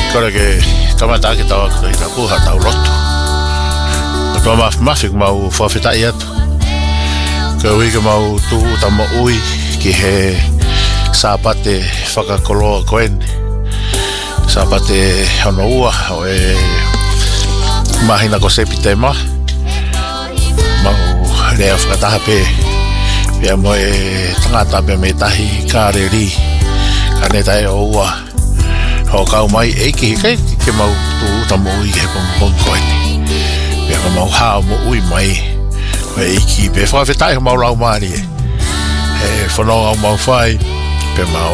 Kora ke kamata ke tawa ko ina ku hata lotu. Ko mafik mau fafita atu. Ko wi ke mau tu tama ui ki he sapate whakakoloa koen. Sapate hono ua o e mahina ko sepi te ma. Mau rea whakataha pe pia mo e tangata pe me tahi kāreri ka ne tae o ua. Ho kau mai eiki kai ke mau tu tamo ui he pong koeni. Pea ka mau hao mo ui mai ko eiki pe whawhetai ka mau rau maari e. He whanonga mau whai pe mau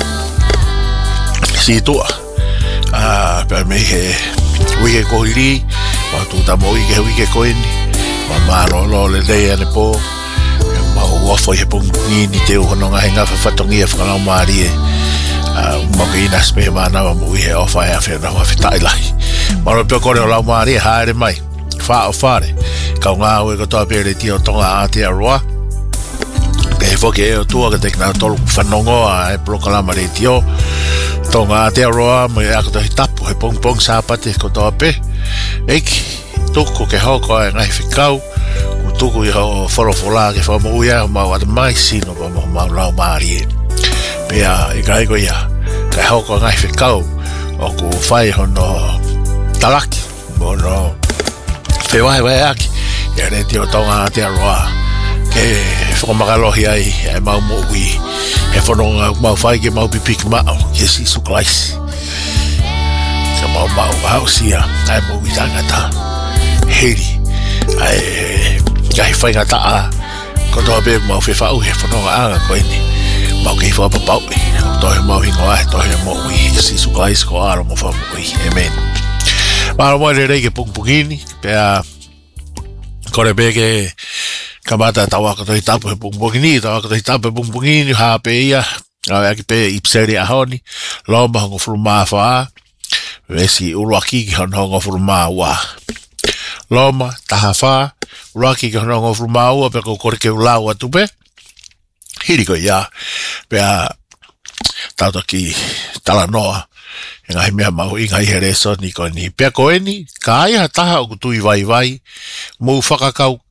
si tua. Pea me he ui ke kohiri mau tu tamo ui ke koeni. Ma maro lo le dei ane po. Pea mau wafo he pong ni te uhanonga he ngā whawhatongi e whanau maari e. Maki ina spe mana wa mui he ofa e awhia na whawhitai lahi. Maro pio kore o lau maari e haere mai. Wha o whare. Kau ngā ue kotoa pere tio tonga Aotearoa. Ke he whoke e o tua ka tekna tolu whanongo a e prokalama re tio. Tonga Aotearoa mo e akoto hi tapu he pong sāpate kotoa pe. Eiki, tuku ke hoko e ngai whikau. Tuku i ho whorofola ke whamo uia o mau ata mai sino pa mau lau maari e. Pea i kai ko ia kai hoko ngai whikau o ku whai hono talaki mono whewahe wae aki e re tio tonga Aotearoa ke whakamakarohi ai e mau mo ui e whanonga mau whai ke mau pipiki mao ke Sisu Klaisi ka mau hausia ai mo ui tangata heri ai kai whai ngata a kotoa pe mau whewhau he whanonga anga koeni mau kei whapapau e. Tohe mau hingoa e tohe mo ui. Sisu Klaisi ko aro mo whamu ui. Amen. Maro mo ere rei ke pungpungini. Pea kore pe ke kamata tawa kato hi tapu he pungpungini. Tawa kato hi tapu he pungpungini. Haa pe ia. Ngau aki pe ipseri ahoni. Lomba hongo furumaa whaa. Wesi uruaki ki hongo furumaa ua. Loma taha whaa. Uruaki ki hongo furumaa ua. Pe ko kore ke ulau atu pe. Hiri ko ia, pea tauto ki tala noa, e ngai mea mau i ngai hereso ni ko ni. Pea koeni, ka ai hataha o kutui vai, mou whakakau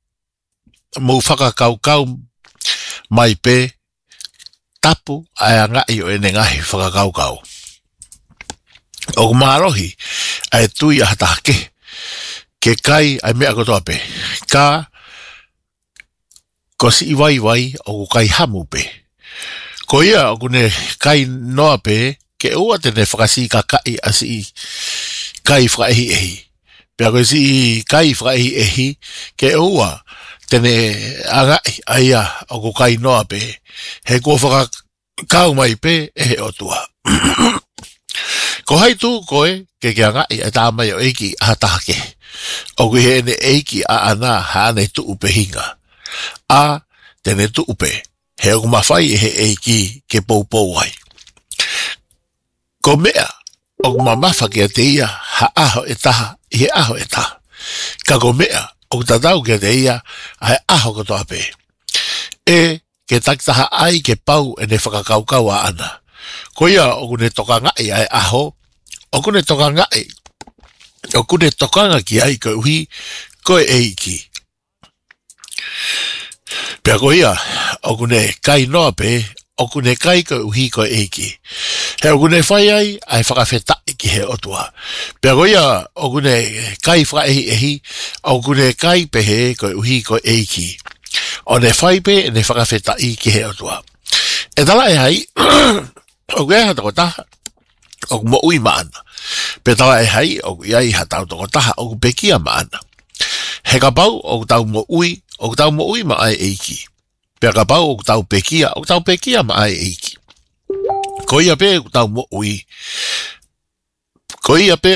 mai pe, tapu ai ngai o ene ngai whakakau. O kumarohi, ai tui a hataha ke kai ai mea kotoa pe, ka ko si iwai o kai hamu pe. Ko ia o kune kai noa pe, ke ua tene whakasi ka kai a si kai whakaehi. Pea ko si kai whakaehi, ke ua tene agai aia o ko kai noa pe. He kua whakakau mai pe, e he otua. Ko haitu koe, ke agai e tāmai o eiki ahatake. O kui he ene eiki a ana haane tu upe hinga. A tene tu upe he o mawhai he eiki ke pou ai. Ko mea o mamafa ke te ia ha aho e taha i he aho e taha. Ka ko mea o tatau ke te ia ha aho kotoa pe. E ke taktaha ai ke pau e ne whakakaukau a ana. Ko ia o kune toka ngai ai aho o kune toka ngai o kune tokanga ki ai ko uhi ko e eiki. Pea ko ia, o kune kai noa pe, o kune kai ko uhi ko eiki. He o kune whai ai whakawhetai ki he otua. Pea ko ia, o kune kai whaehi, o kune kai pe he ko uhi ko eiki. O ne whai pe, ne whakawhetai ki he otua. E tala e hai, o kue hata ko taha, o mo ui maana. Pea tala e hai, o iai hata ko taha, o pekia maana. He ka pau, o tau mo ui, o tau mo ui ma ai eiki. Pea ka pau o tau pekia ma ai eiki. Ko ia pe o tau mo ui. Ko ia pe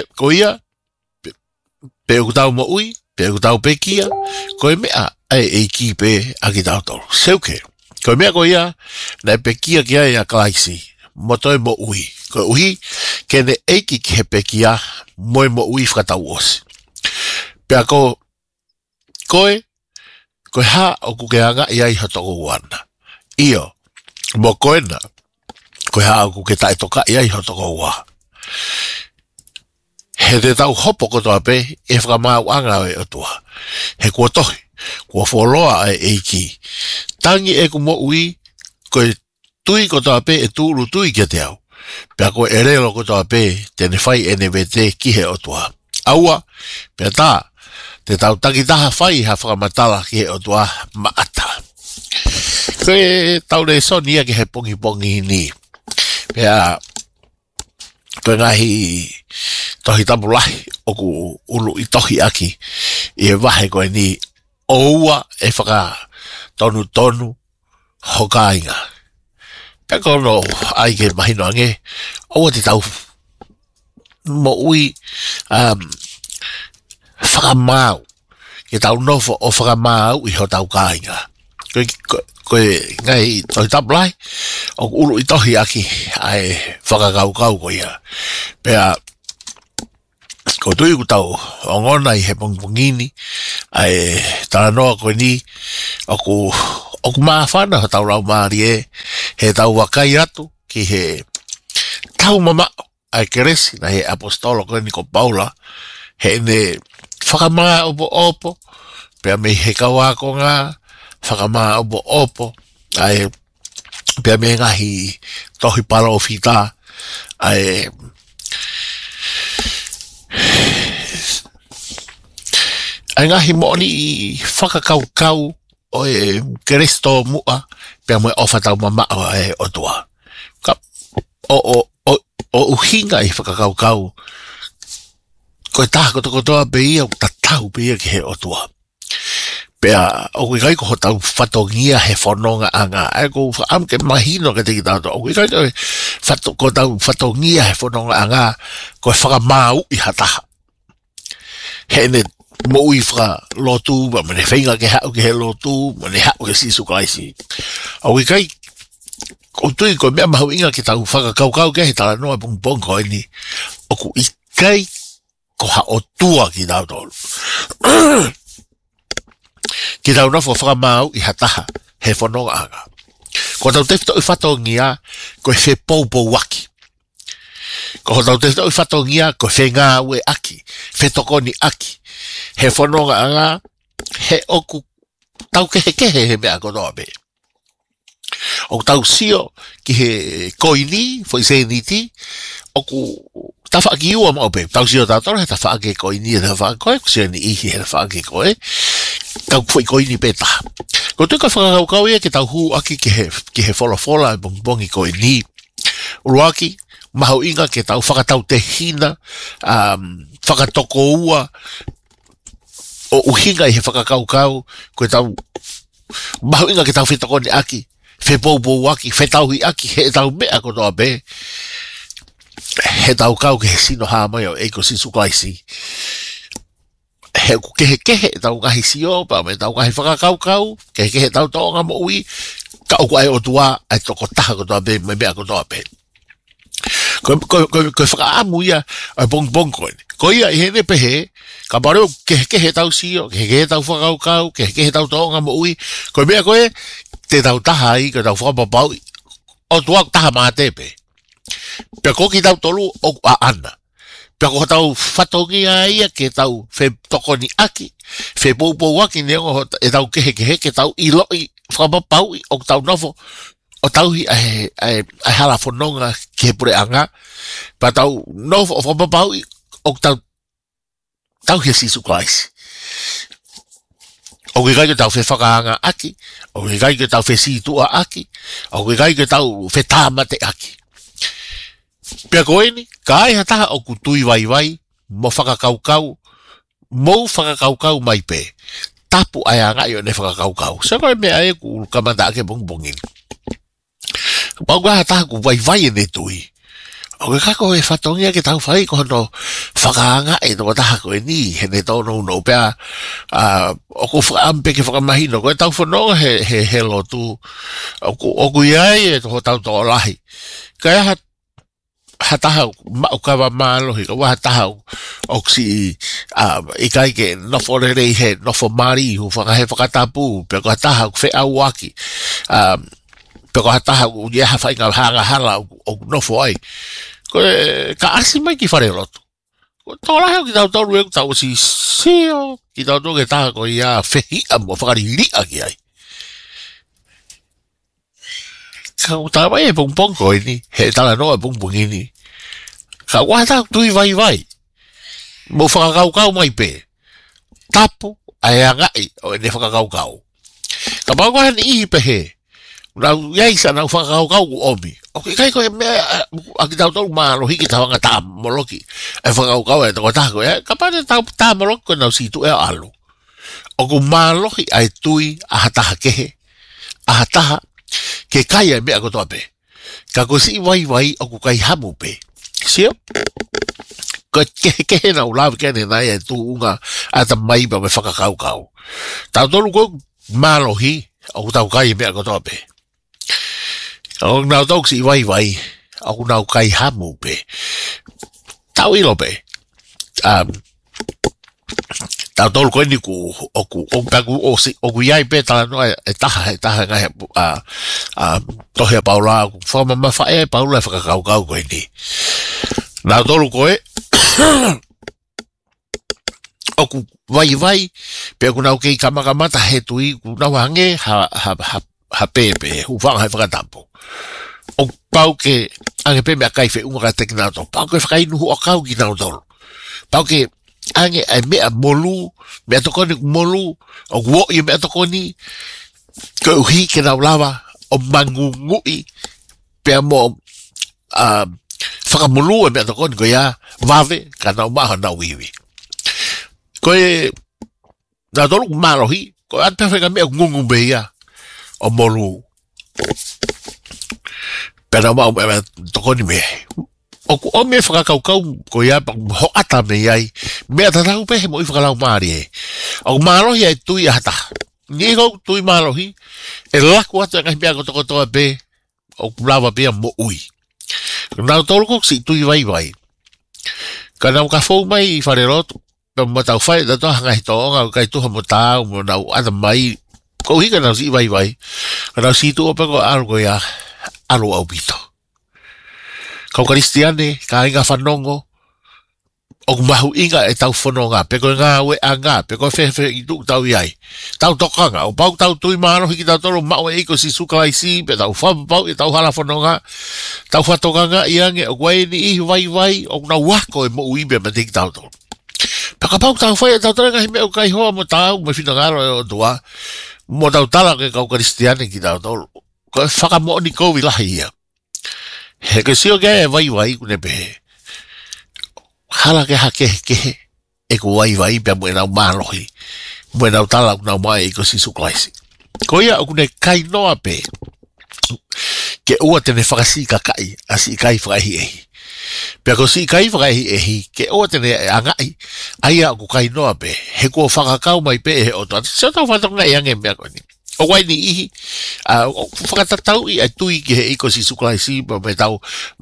o tau mo ui, pe o tau pekia, ko e mea ai eiki pe a ki tau tolu. Seuke, ko e mea ko ia, na pekia ki ai a Klaisi, mo toi mo ui. Ko uhi, ke ne eiki ki he pekia, mo ui whakatau osi. Pea ko ha o kukeanga i ai hatoko wana. Iyo, mo koena, ko ha o kuke tai toka i ai hatoko wana. he te tau hopo kotoa pe, e whakamau anga e otua. He kua tohi, kua wholoa e eiki. Tangi e ku mo ui, koe tui kotoa pe e tūru tui kia te au. Pea koe e relo kotoa pe, tene whai NVT ki he otua. Aua, pea tā, te tau takitaha whai ha whakamatala ki he otua maata. Koe tau re sonia ki he pongi pongi ni. Pea, koe ngahi tohi tamulahi o ku ulu i tohi aki i e wahe koe ni oua e whaka tonu hokainga. Pea kono ai ke mahino ange, oua te tau mo ui whakamau, ke tau nofo o whakamau i ho tau kainga. Koe ngai tohi tamulahi o ku ulu i tohi aki ai whakakaukau koe ia. Pea ko tui ku tau o ngona i he pongpongini ai tala noa koe ni o ku maafana ho tau rau maari e he tau wakai atu ki he tau mama ai keresi na he apostolo koe ni ko Paula he ne whakamaa opo pea me he kawako ngā whakamaa opo ai pea me ngahi tohi pala o whita ai ai ngahi mooni i whakakaukau o e keresto mua pea moe ofa tau mama o tua. O uhinga i whakakaukau koe taha kotokotoa pe ia o tatau pe ia ki he o tua. Pea o kui kai ko ho tau whatongia he whanonga anga e ko am ke mahino ke te ki tau o kui kai ko tau whatongia he whanonga anga koe whakamau i hataha. He ne mo ui whaka lotu, ma mene whainga ke hau ke he lotu, mene hau ke sisu kaisi. O kui kai, o tui koe mea mahu inga ke tau whakakaukau ke he tala noa pungpong koe ni, o ku i kai ko ha o tua ki tau tolu. Ki tau nofo whakamau i hataha he whanonga anga. Ko tau tefto i whatongia koe whe poupou waki. Ko tau tefto i whatongia koe whe ngā ue aki, whe tokoni aki. He whanonga anga, he oku tau kehe he mea kotoa me. O tau sio ki he koini, foi se niti, oku tafa ki ua mo pe. Tau sio tātora he tafa ake koini e tafa koe, kusio ni ihi he tafa ake koe. Tau foi koini peta. Ko tuka whakakaukau ia ke tau hu aki ki he fola e bongi koini. Uruaki, mahau inga ke tau whakatau te hina, whakatoko ua, o uhinga i he whakakaukau, koe tau, mahau inga ke tau whetokoni aki, whepoupo aki, whetauhi aki, he tau mea kotoa pe, he tau kau ke he sino hāmai o eiko sisu kaisi. He ku kehe tau ngahi sio, pa me tau ngahi whakakaukau, kehe tau toonga mo ui, ka oku ai o tua, ai toko taha kotoa pe, me mea kotoa pe. Koe whakaamu ia, ai bong koe. Ko ia i hene pehe, ka pareo kehe tau sio, kehe tau whakaukau, kehe tau toonga mo ui, koe mea koe, te tau taha ai, koe tau whakapapau, o tua taha maa tepe. Pea koki tau tolu, o a ana. Pea ko tau whatongia ia, ke tau whe tokoni aki, whe poupou aki, neongo e tau kehe, ke tau iloi, whakapapau, o tau nofo, o tauhi ai hala whanonga ki he pure anga, pa tau nofo o whapapau, o tau he sisu kaisi. O kai ke tau whe whakaanga aki, o kai ke tau whe situa aki, o kai ke tau whe tāmate aki. Pea koeni, ka ai hataha o kutui vai, mo whakakaukau, mou whakakaukau mai pe, tapu ai anga i o ne whakakaukau. Sa koe mea e ku kamanda ake bongbongini. Pau ka hataha ku vai e ne tui. O ke kako e whatongia ke tau whai ko no whakaanga e no taha koe ni, he ne tono no pea, o ku whakampe ke whakamahino, koe tau whanonga he lotu, o ku iai e toho tau tō lahi. Kaya hataha maukawa mālohi, ka wahataha o si i kai ke nofo rerei he nofo mari hu whakahe whakatapu, pea ko hataha o whe au aki, pea ko hataha o nieha whainga hanga hala o nofo ai. Ka asi mai ki whare lotu. Tola ki tau tau e tau si seo ki tau tau ke taha ko ia fehi a mo whakari li a ki ai. Ka utala mai e pongpong ko ini, he tala no e pongpong ini. Ka wata tui vai vai. Mo whakakau mai pe. Tapo ai angai o ne whakakau. Ka paukahan ihi pe he. Nau iai sa nau whakakau ku omi. Ok, kai koe mea, a ki tau tau mālohi ki tawanga tā moloki. E whakakau e toko tāko e, ka pāne tau tā moloki koe nau situ e alo. O ku mālohi ai tui a hataha kehe. A hataha ke kai e mea kotoa pe. Ka ko si vai vai o ku kai hamu pe. Sio? Ko kehe nau lawe kene nai e tu unga a ta mai pa me whakakau kau. Tau tolu koe mālohi o ku tau kai e mea kotoa pe. O nau tau si vai vai, o nau kai hamu pe. Tau ilo pe. Tau tolu koe ni ku, o ku iai pe tala noa e taha ngai tohea paula, whamama whae paula e whakakau koe ni. Nau tolu koe, o ku vai vai, pe ku nau kei kamakamata he tui, ku nau hange ha pepe, hu whanga he whakatampo. O pau ke ange pe mea kai fe unga ka teki nau tolu. Pau ke whakai nuhu o kau ki nau tolu. Pau ke ange ai mea molu, mea tokoni molu, o kuo i mea tokoni, ke uhi ke nau lawa, o mangungui, pea mo whakamolu e mea tokoni, ko ia vave, ka nau maha nau iwi. Koe, nau tolu ku mārohi, ko ata wheka mea ngungu me ia, o molu. Pena mau me tokoni me. O me whakakaukau ko ia ho ata me iai. Mea tatau pehe mo i whakalau maari e. O mārohi ai tui ahata. Ni kou tui mārohi. E laku atu ngai mea kotokotoa pe. O lawa pea mo ui. Nau tolu kok si tui vai vai. Ka nau ka fau mai i wharerotu. Pea mo tau whai da toha ngai toonga. Kai tuha mo tau mo nau ata mai. Ko hika nau si vai vai. Ka nau si tu opa ko aru ko ia. Alo au bito. Kau karistiane, ka inga whanongo, o mahu inga e tau whanonga, peko ngā ue a ngā, peko whewhe i tuk tau iai. Tau tokanga, o pau tau tui mārohi ki tau toro mau e iko si sukalai si, pe tau whapapau e tau hala whanonga, tau whatokanga i ange, o kwai ni ihi vai vai, o na wako e mo uibe ma tiki tau toro. Paka pau tau whai e tau toro ngahi meo kai hoa mo tau, me whina ngaro e o tua, mo tau tala ke kau karistiane ki tau toro. Ko whakamo ni kou wilahi ia. He ke sio ke e vai vai kune pehe. Hala ke hake kehe. E ku vai vai pia mue nau mālohi. Mue nau tala ku nau mai e ko si suklaisi. Ko ia o kune kai noa pe. Ke ua tene whakasi ka kai. A si kai whakahi ehi. Pia ko si kai whakahi ehi. Ke ua tene angai. Aia o ku kai noa pe. He kua whakakau mai pe e o toa. Sio tau whatonga i ange mea koni. O wai ni ihi, o whakatatau i ai tui ki he iko si suklai si, me tau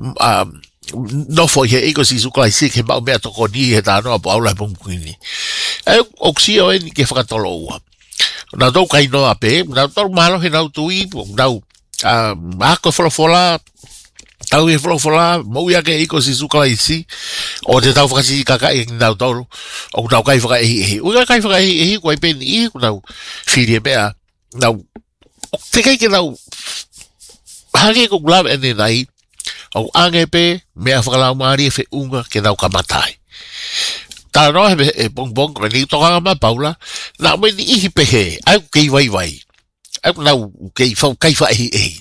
nofo i he iko si suklai si, ke mau mea toko ni he tānoa po aulai pungkuini. O ksio e ni ke whakatolo ua. Nau tau kai noa pe, nau tau malo he nau tui, nau ako wholofola, tau e wholofola, mau ia ke iko si suklai si, o te tau whakasi kakai e nau tolu, o nau kai whakaehi ehi. Uga kai whakaehi ehi, kua i peni ihi, nau whiri e mea, nau, te kai ke nau, hake ko kulawe ene nai, au ange pe, mea whakalau maari e whi unga ke nau kamatai. Tā noa he bong bong, kore ni tokanga ma paula, nau me ni ihi pehe, au kei vai vai, au nau kei whau kai whaehi ehi.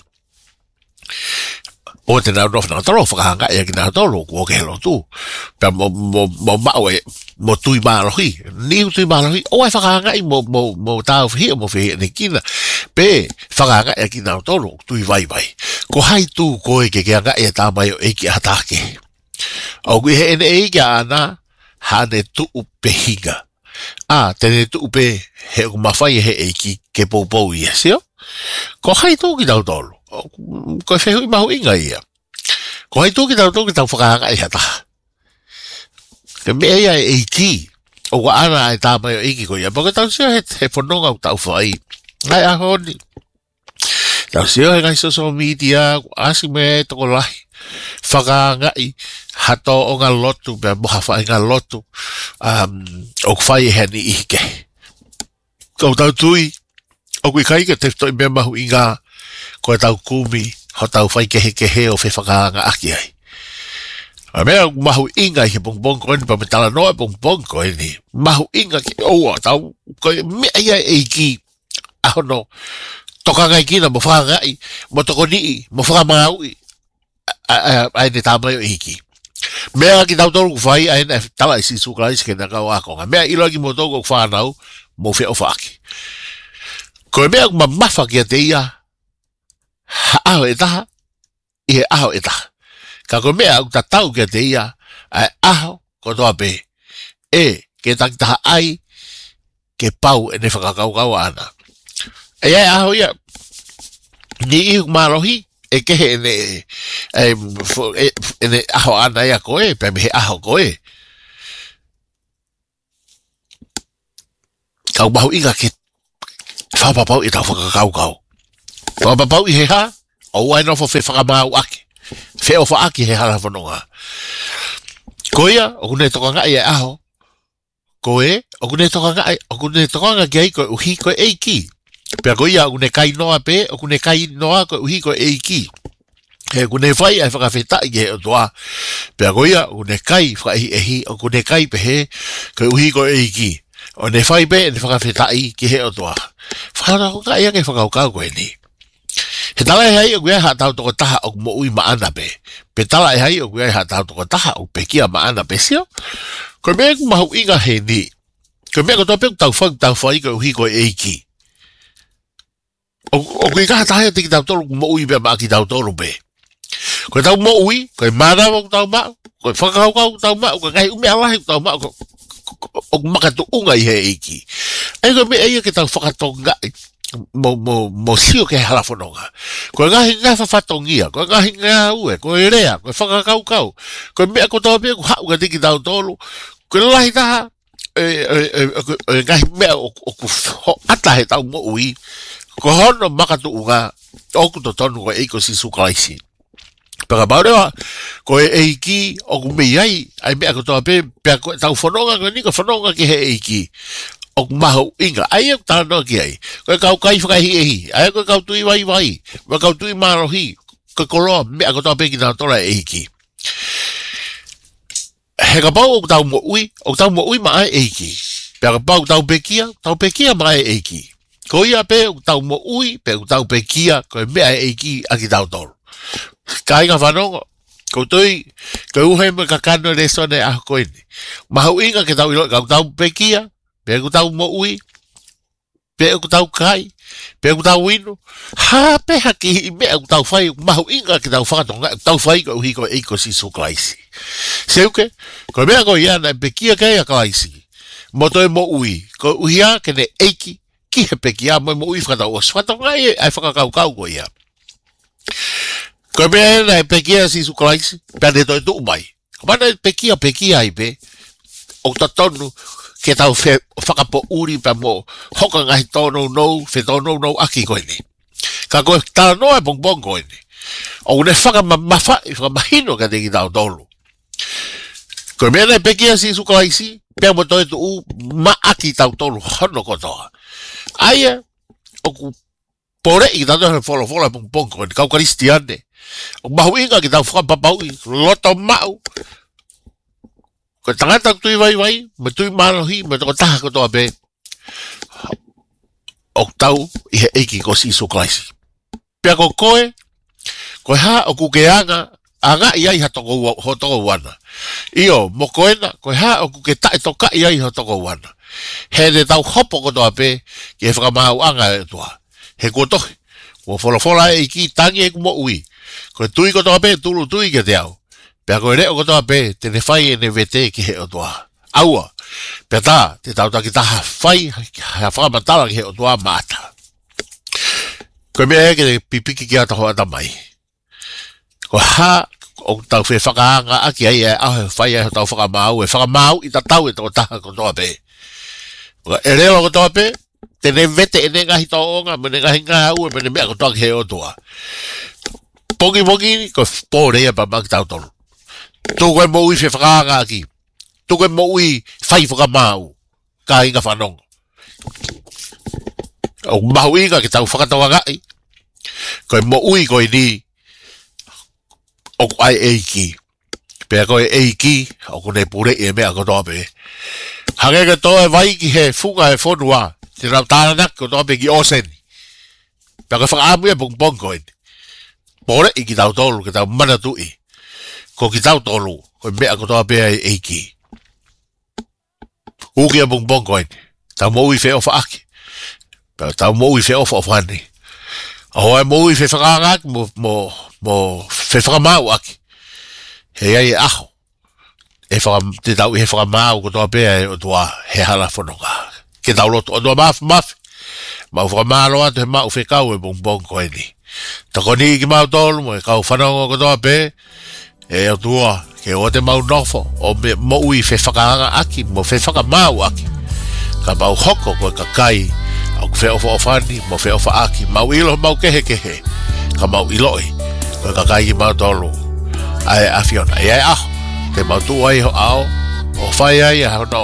O te nau nof nau tolo whakahanga e ki nau tolo, kua ke helo tu. Pea mo mau e, mo tui mālohi, niu tui mālohi, o ai whakahanga i mo tāu whihia mo whihia ne kina. Pe, whakahanga e ki nau tolo, tui vai vai. Ko hai tū koe ke hanga e tā mai o eiki hatake. O kui he ene eiki ana, hane tuu pe hinga. Tene tuu pe, he o mawhai he eiki ke poupou ia, sio? Ko hai tū ki nau tolo. Ko whehui mahu inga ia. Ko hai tūki tau whakahanga i hata. Ke mea ia e eiki. O wa ana e tā mai o eiki ko ia. Paka tau sio he whanonga o tau whai. Ngai a honi. Tau sio he ngai social media. Asi me toko lahi. whakaangai hato o ngā lotu pia moha whai ngā lotu o kwhai he ni ike. Kau tau tui o kui kai ke te toi mea mahu i ngā koe tau kumi ho tau whai kehe o whi whakaanga aki ai. A mea mahu inga i he bongbong koe ni pa me tala noa bongbong koe ni mahu inga ki oua tau koe mea ia e ki ahono toka ngai kina mo whakangai mo toko nii mo whakamaui ai ne tāmai o iki. Mea ki tau toru whai ai ne tala i si suka isi ke na kau akonga. Mea ilo ki mo toko whanau mo whea o whaaki. Koe mea kuma mawha ki a te ia aho e taha i he aho e taha. Ka koe mea au ta tau ki a te ia ai aho ko toa pe ke takitaha ai ke pau e ne whakakaukau ana. E ai aho ia ni ihu marohi e kehe ene aho ana ia koe pe me he aho koe. Kau mahu inga ke whapapau i tau whakakaukau. Whapapau i he ha o ai nofo whi whakamau ake. Whi o whaaki he hala whanonga. Koe ia o kune toka ngai e aho. Koe o kune toka ngai o kune toka ngai ki ai koe uhi koe eiki. Pea koe ia o kune kai noa pe o kune kai noa koe uhi koe eiki. He kune whai ai whakawhetai ki he o toa. Pea koe ia o kune kai whakahi ehi o kune kai pe he koe uhi koe eiki. O ne whai pe ne whakawhetai ki he o toa. Whanau ngai ange whakaukau koe ni. He tala e hai o kuia ha tau toko taha o mo ui maana pe. Pe tala e hai o kuia ha tau toko taha o pe kia maana pe sio. Koe mea ku mahu inga he ni. Koe mea ko tau peku tau whai koe uhi koe eiki. O kui kaha taha tiki tau tolu mo ui pe maa ki tau tolu pe. Koe tau mo ui, koe mana mo tau maa, koe whakaukau tau maa, koe ngai ume alahi tau maa, o makatu unga i he eiki. E koe mea ia ke tau whakatonga mo sio ke hala whanonga. Koe ngahi ngā whawhatongia, koe ngahi ngā ue, koe rea, koe whakakaukau. Koe mea ko tau pia ku hau ka tiki tau tolu. Koe lahi taha, ngahi mea o ku ata he tau mo ui. Ko hono makatu unga, oku to tonu koe eiko si sukalaisi. Paka maurewa, koe eiki, oku mei ai mea ko tau pia, pia koe tau whanonga, koe nika whanonga ki he eiki. O mahu inga, ai au tāna noa ki ai. Koe kau kai whakahi ehi, ai koe kau tui wai, koe kau tui marohi, koe koloa mea ko tau peki tāna tola eiki. He ka pau o tau mo ui ma ai eiki. Pea ka pau tau pekia ma ai eiki. Ko ia pe o tau mo ui, pe o tau pekia, koe mea eiki aki tau tolu. Ka inga whanonga, ko tui, koe uhe me ka kano re sone aho koe ni. Mahu inga ke tau ilo, kau tau pekia, pe ku tau mo ui, pe ku tau kai, pe ku tau wino, ha pe haki mea ku tau whai, mahu inga ki tau whakatonga, tau whai ko uhi ko eiko si so klaisi. Seuke, ko mea ko iana pe kia kai a klaisi, mo toi mo ui, ko uhia ke ne eiki, ki he pe kia mo ui whakatau, o whakatonga ai whakakaukau ko ia. Ko mea na pe kia si so klaisi, pe ne toi tu umai, ko mana pe kia ai pe, o tatonu, ke tau whakapo uri pa mo hoka ngahi tono nou, whe tono nou aki koe ni. Ka koe tala noa e bongbong koe ni. O ne whakamawhai, whakamahino ka teki tau tolu. Koe mea nei pekia si sukalaisi, pia mo toi tu u ma aki tau tolu hono kotoa. Aia, o ku pore i tau tohe whola bongbong koe ni, kau karisti ane. O mahu inga ki tau whakapapau i, loto mau, ko tangata tui vai, me tui marohi, me toko taha ko toa pe. O tau, i he eiki ko si so klaisi. Pia ko koe ha o kukeanga, anga i ai ho toko wana. Io, mo koena, koe ha o kuke tae toka i ai ho toko wana. He ne tau hopo ko toa pe, ki he whakamahau anga e toa. He kotohi, ko whola eiki tangi e kumo ui. Ko tui ko toa pe, tulu tui ke te au. Pea koe reo kotoa pe, te ne whai e ne vete ki he o toa. Aua, pea tā, te tautaki taha whai, hea whakamatala ki he o toa maata. Koe mea eke te pipiki ki ata hoa tamai. Ko ha, o tau whi whakaanga aki ai e ahe whai e tau whakamau, e whakamau i ta tau e toko taha kotoa pe. E reo kotoa pe, te ne vete e ne ngahi toonga, me ne ngahi ngā ue, me ne mea kotoa ki he o toa. Pogi ko pore ya pa magtautol. Tu ko mo ui fe fraga aki. Tu ko mo ui fai fra mau. Ka inga fanong. O mau inga ki tau whakatawa ngai. Ko mo ui ko ni o ai eiki. Pea ko eiki o ko ne pure e mea ko tope. Hage ka to e vai ki he funga e fonua. Te rau tāna nak ko tope ki osen. Pea ko whakaamu e pong ko eni. Pore i ki tau tolu, ki tau mana tui. Ko ki tau tolu, ko mea ko toa pea e eiki. Uki a bongbong koin. Tau mo ui fe ofa aki. Tau mo ui fe ofa ofa ani. Ahoa mo ui fe whakangak, mo fe whakamau aki. He ai e aho. Te tau i he whakamau ko toa pea e o tua he hala whanonga. Ke tau loto, o tua mafi. Mau whakamalo atu he mau fe kau e bongbong koini. Tako ni ki mau tolu mo e kau whanonga ko toa pe e o tua ke o te mau nofo o me mo ui fe whakaanga aki mo fe whakamau aki ka mau hoko ko ka kai au fe ofa ofani mo fe ofa aki mau ilo mau kehe ka mau iloi ko ka kai ki mau tolu ai afiona ai aho te mau tu ai ho ao o whai ai ho no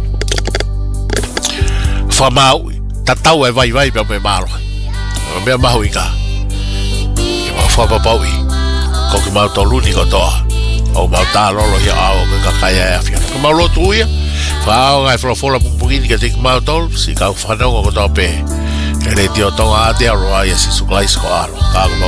whamau tatau e vai pe me malo o mea mahu i ka whapapaui ko ki mau tolu ni ko toa o mau tā lolo hi ao ko ka kai e awhia ko mau lotu uia whao ngai wholofola pungpungini ka te ki mau tolu si kau whanonga ko toa pe e re tio tonga ate aroa ia si suklais ko aro ka